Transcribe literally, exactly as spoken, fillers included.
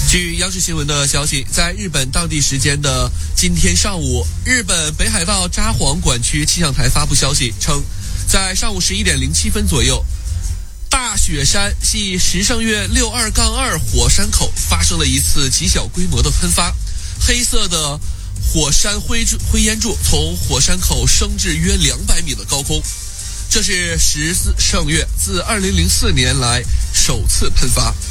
据央视新闻的消息，在日本当地时间的今天上午，日本北海道札幌管区气象台发布消息称，在上午十一点零七分左右，大雪山系十胜岳六二杠二火山口发生了一次极小规模的喷发，黑色的火山灰灰烟柱从火山口升至约两百米的高空，这是十胜岳自二零零四年来首次喷发。